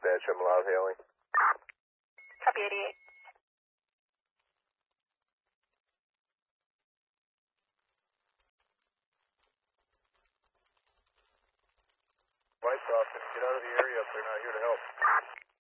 dispatch, I'm loud hailing. Copy 88. Lights off, get out of the area if they're not here to help.